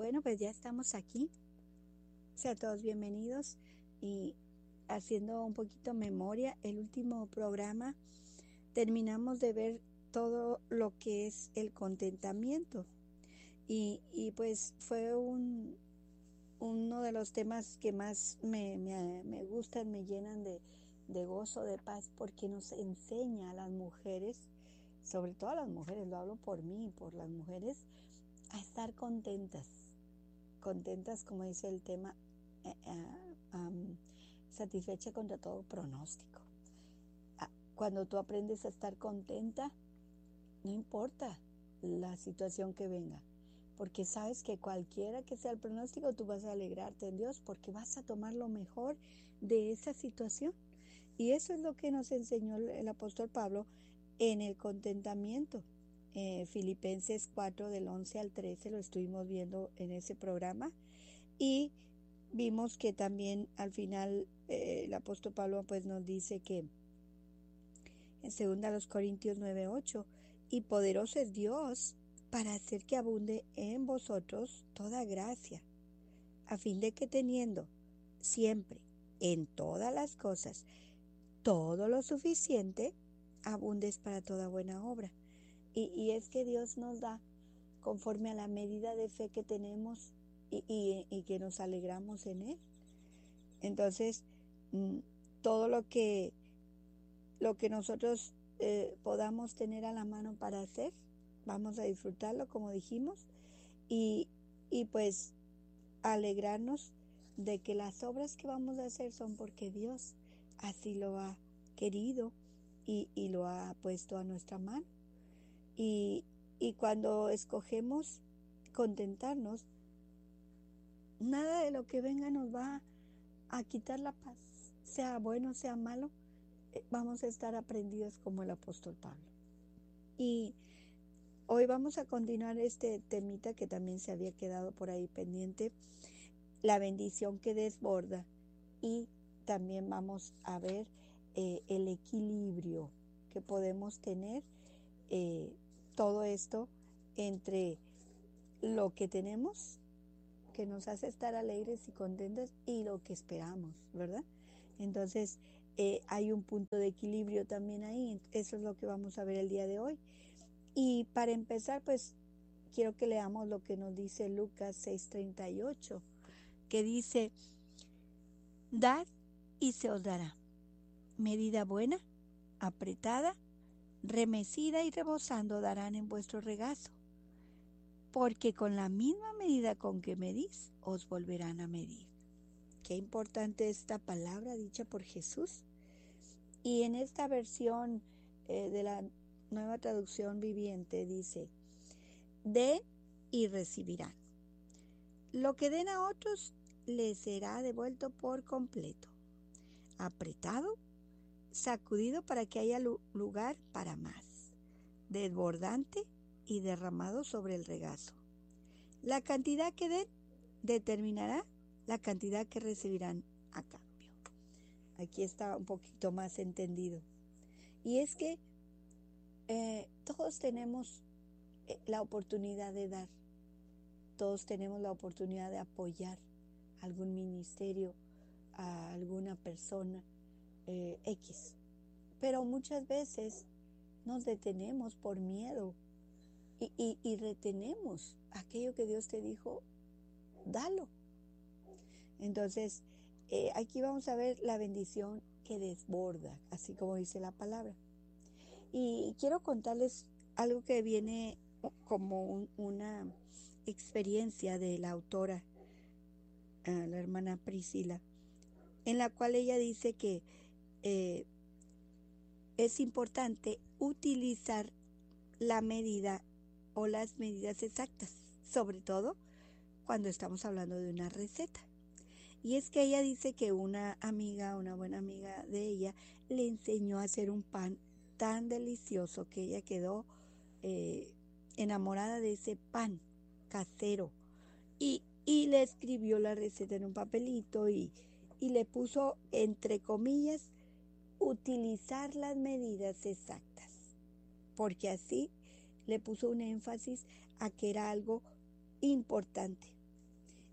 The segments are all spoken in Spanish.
Bueno, pues ya estamos aquí. Sean todos bienvenidos y haciendo un poquito memoria, el último programa terminamos de ver todo lo que es el contentamiento y pues fue uno de los temas que más me gustan, me llenan de gozo, de paz, porque nos enseña a las mujeres, sobre todo a las mujeres, lo hablo por mí y por las mujeres, a estar contentas como dice el tema, satisfecha contra todo pronóstico. Cuando tú aprendes a estar contenta, no importa la situación que venga, porque sabes que cualquiera que sea el pronóstico, tú vas a alegrarte en Dios, porque vas a tomar lo mejor de esa situación. Y eso es lo que nos enseñó el apóstol Pablo en el contentamiento. Filipenses 4 del 11 al 13 lo estuvimos viendo en ese programa y vimos que también al final el apóstol Pablo pues nos dice que en 2 Corintios 9:8, y poderoso es Dios para hacer que abunde en vosotros toda gracia, a fin de que teniendo siempre en todas las cosas todo lo suficiente, abundes para toda buena obra. Y es que Dios nos da conforme a la medida de fe que tenemos y que nos alegramos en Él. Entonces, todo lo que nosotros podamos tener a la mano para hacer, vamos a disfrutarlo, como dijimos, y pues alegrarnos de que las obras que vamos a hacer son porque Dios así lo ha querido y lo ha puesto a nuestra mano. Y cuando escogemos contentarnos, nada de lo que venga nos va a quitar la paz, sea bueno, sea malo. Vamos a estar aprendidos como el apóstol Pablo. Y hoy vamos a continuar este temita que también se había quedado por ahí pendiente, la bendición que desborda, y también vamos a ver el equilibrio que podemos tener, todo esto entre lo que tenemos, que nos hace estar alegres y contentos, y lo que esperamos, ¿verdad? Entonces, hay un punto de equilibrio también ahí. Eso es lo que vamos a ver el día de hoy. Y para empezar, pues, quiero que leamos lo que nos dice Lucas 6:38, que dice: Dad y se os dará, medida buena, apretada, remecida y rebosando darán en vuestro regazo, porque con la misma medida con que medís, os volverán a medir. Qué importante esta palabra dicha por Jesús. Y en esta versión de la Nueva Traducción Viviente dice: den y recibirán. Lo que den a otros les será devuelto por completo, apretado, sacudido para que haya lugar para más, desbordante y derramado sobre el regazo. La cantidad que den determinará la cantidad que recibirán a cambio. Aquí está un poquito más entendido. Y es que todos tenemos la oportunidad de dar, todos tenemos la oportunidad de apoyar algún ministerio, a alguna persona X, pero muchas veces nos detenemos por miedo y retenemos aquello que Dios te dijo, dalo. Entonces, aquí vamos a ver la bendición que desborda, así como dice la palabra. Y quiero contarles algo que viene como una experiencia de la autora, la hermana Priscila, en la cual ella dice que es importante utilizar la medida o las medidas exactas, sobre todo cuando estamos hablando de una receta. Y es que ella dice que una buena amiga de ella, le enseñó a hacer un pan tan delicioso que ella quedó enamorada de ese pan casero. Y le escribió la receta en un papelito y le puso, entre comillas, utilizar las medidas exactas, porque así le puso un énfasis a que era algo importante.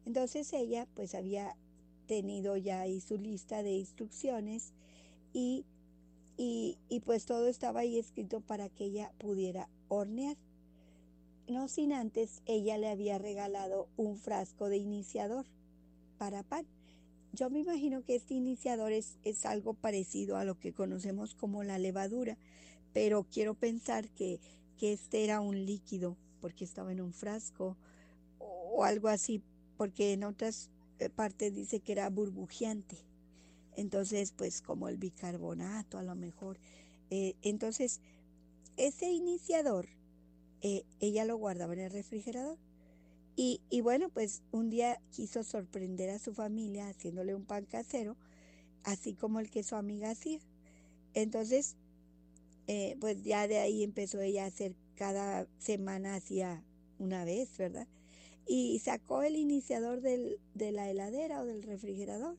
Entonces ella pues había tenido ya ahí su lista de instrucciones y, y pues todo estaba ahí escrito para que ella pudiera hornear. No sin antes ella le había regalado un frasco de iniciador para pan. Yo me imagino que este iniciador es algo parecido a lo que conocemos como la levadura, pero quiero pensar que este era un líquido porque estaba en un frasco o algo así, porque en otras partes dice que era burbujeante. Entonces, pues como el bicarbonato a lo mejor. Entonces, ese iniciador, ella lo guardaba en el refrigerador. Y bueno, pues un día quiso sorprender a su familia haciéndole un pan casero, así como el que su amiga hacía. Entonces, pues ya de ahí empezó ella a hacer cada semana, hacía una vez, ¿verdad? Y sacó el iniciador de la heladera o del refrigerador,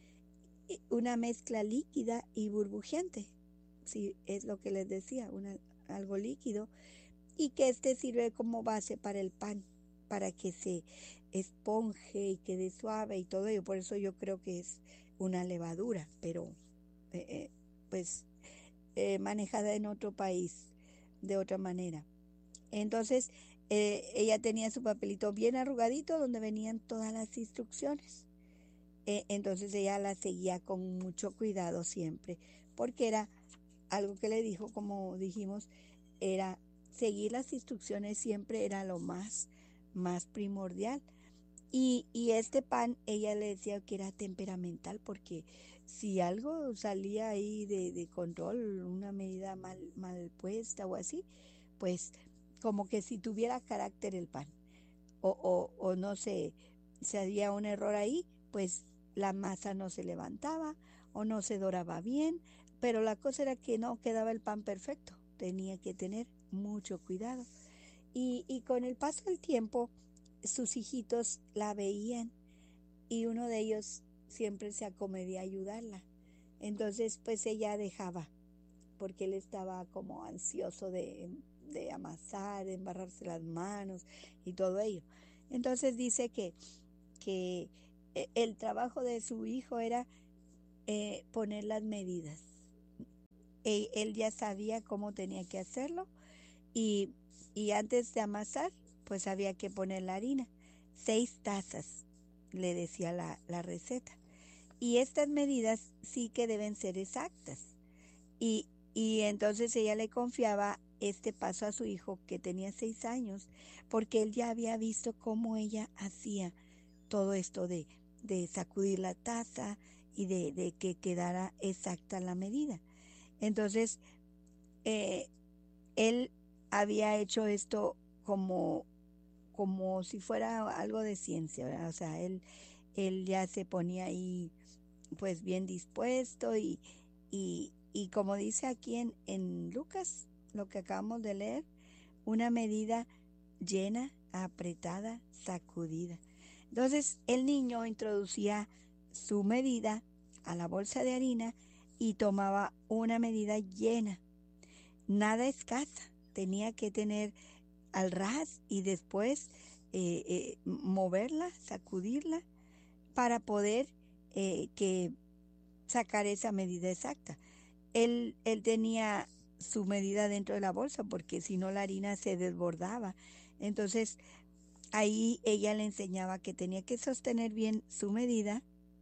una mezcla líquida y burbujeante, sí, es lo que les decía, algo líquido, y que este sirve como base para el pan, para que se esponje y quede suave y todo ello. Por eso yo creo que es una levadura, pero eh, eh, pues manejada en otro país de otra manera. Entonces, ella tenía su papelito bien arrugadito donde venían todas las instrucciones. Entonces ella la seguía con mucho cuidado siempre, porque era algo que le dijo, como dijimos, era seguir las instrucciones siempre era lo más primordial. Y este pan, ella le decía que era temperamental, porque si algo salía ahí de control, una medida mal puesta o así, pues como que si tuviera carácter el pan, o no sé, si había un error ahí, pues la masa no se levantaba o no se doraba bien, pero la cosa era que no quedaba el pan perfecto, tenía que tener mucho cuidado. Y con el paso del tiempo, sus hijitos la veían y uno de ellos siempre se acomedía a ayudarla. Entonces, pues ella dejaba, porque él estaba como ansioso de amasar, de embarrarse las manos y todo ello. Entonces dice que el trabajo de su hijo era poner las medidas. Él ya sabía cómo tenía que hacerlo y, y antes de amasar, pues había que poner la harina. 6 tazas, le decía la receta. Y estas medidas sí que deben ser exactas. Y, y entonces ella le confiaba este paso a su hijo, que tenía 6 años, porque él ya había visto cómo ella hacía todo esto de sacudir la taza y de que quedara exacta la medida. Entonces, eh, él había hecho esto como si fuera algo de ciencia, ¿verdad? O sea, él ya se ponía ahí pues bien dispuesto y como dice aquí en Lucas, lo que acabamos de leer, una medida llena, apretada, sacudida. Entonces el niño introducía su medida a la bolsa de harina y tomaba una medida llena, nada escasa, tenía que tener al ras y después moverla, sacudirla para poder que sacar esa medida exacta. Él tenía su medida dentro de la bolsa porque si no la harina se desbordaba. Entonces ahí ella le enseñaba que tenía que sostener bien su medida,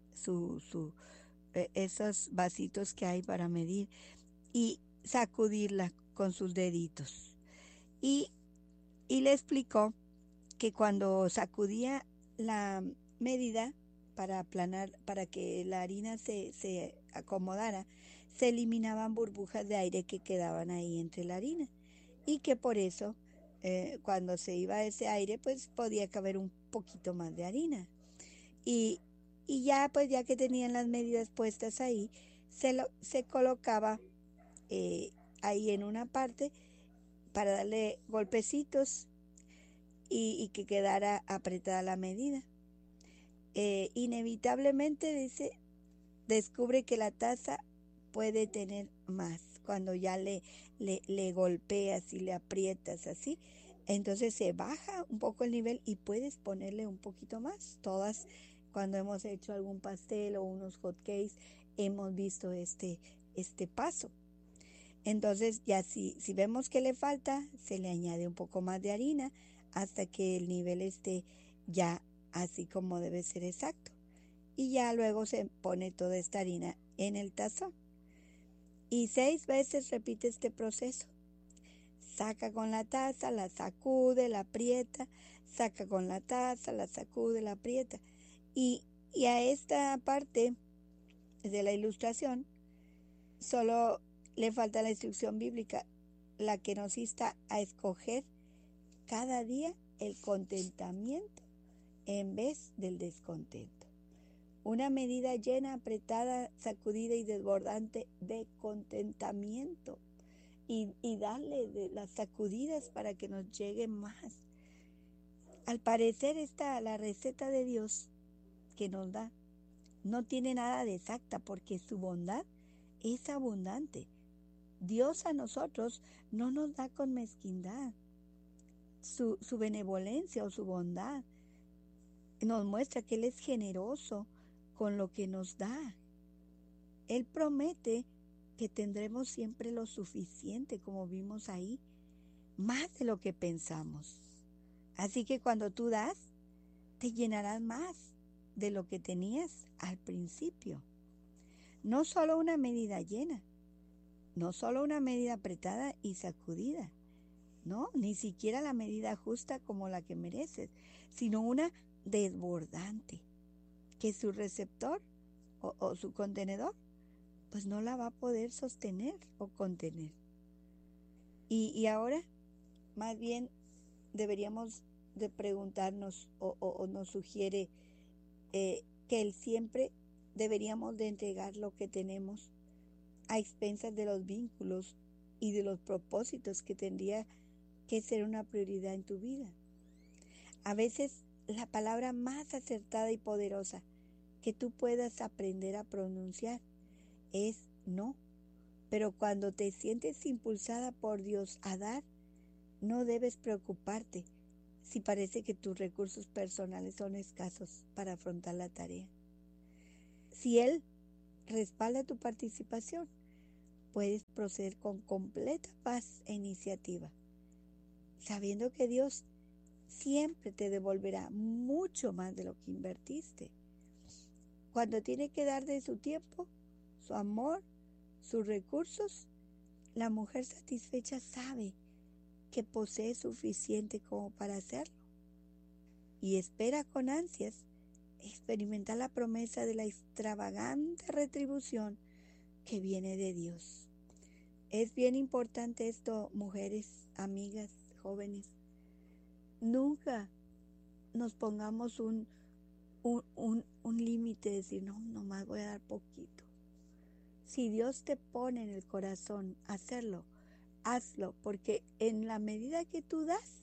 esos vasitos que hay para medir y sacudirla con sus deditos. Y, y le explicó que cuando sacudía la medida para aplanar, para que la harina se acomodara, se eliminaban burbujas de aire que quedaban ahí entre la harina y que por eso cuando se iba ese aire pues podía caber un poquito más de harina y, y ya pues ya que tenían las medidas puestas ahí se colocaba eh, ahí en una parte para darle golpecitos y que quedara apretada la medida. Inevitablemente, dice, descubre que la taza puede tener más. Cuando ya le golpeas y le aprietas así, Entonces se baja un poco el nivel y puedes ponerle un poquito más. Todas, cuando hemos hecho algún pastel o unos hot cakes, hemos visto este paso. Entonces ya si vemos que le falta, se le añade un poco más de harina hasta que el nivel esté ya así como debe ser exacto. Y ya luego se pone toda esta harina en el tazón. Y 6 veces repite este proceso. Saca con la taza, la sacude, la aprieta, saca con la taza, la sacude, la aprieta. Y, y a esta parte de la ilustración solo le falta la instrucción bíblica, la que nos insta a escoger cada día el contentamiento en vez del descontento. Una medida llena, apretada, sacudida y desbordante de contentamiento. Y darle de las sacudidas para que nos llegue más. Al parecer la receta de Dios que nos da no tiene nada de exacta porque su bondad es abundante. Dios a nosotros no nos da con mezquindad. Su benevolencia o su bondad nos muestra que Él es generoso con lo que nos da. Él promete que tendremos siempre lo suficiente, como vimos ahí, más de lo que pensamos. Así que cuando tú das, te llenarás más de lo que tenías al principio. No solo una medida llena, no solo una medida apretada y sacudida, no, ni siquiera la medida justa como la que mereces, sino una desbordante, que su receptor o su contenedor pues no la va a poder sostener o contener. Y ahora, más bien, deberíamos de preguntarnos o nos sugiere que Él siempre deberíamos de entregar lo que tenemos a expensas de los vínculos y de los propósitos que tendría que ser una prioridad en tu vida. A veces la palabra más acertada y poderosa que tú puedas aprender a pronunciar es no. Pero cuando te sientes impulsada por Dios a dar, no debes preocuparte si parece que tus recursos personales son escasos para afrontar la tarea. Si Él respalda tu participación, puedes proceder con completa paz e iniciativa, sabiendo que Dios siempre te devolverá mucho más de lo que invertiste. Cuando tiene que dar de su tiempo, su amor, sus recursos, la mujer satisfecha sabe que posee suficiente como para hacerlo y espera con ansias experimentar la promesa de la extravagante retribución que viene de Dios. Es bien importante esto, mujeres, amigas, jóvenes. Nunca nos pongamos un límite de decir, no, nomás voy a dar poquito. Si Dios te pone en el corazón hacerlo, hazlo, porque en la medida que tú das,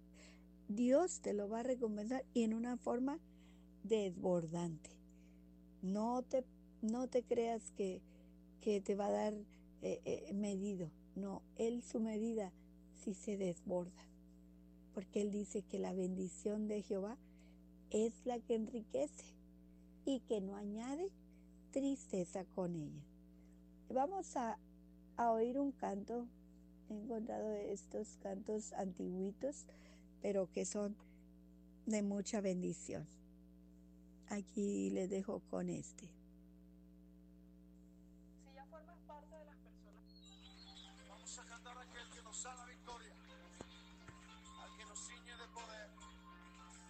Dios te lo va a recompensar y en una forma desbordante. No te creas que te va a dar medido. No, Él su medida sí se desborda. Porque Él dice que la bendición de Jehová es la que enriquece y que no añade tristeza con ella. Vamos a oír un canto. He encontrado estos cantos antiguitos, pero que son de mucha bendición. Aquí les dejo con este. Si ya formas parte de las personas, vamos a cantar a aquel que nos da la victoria, al que nos ciñe de poder.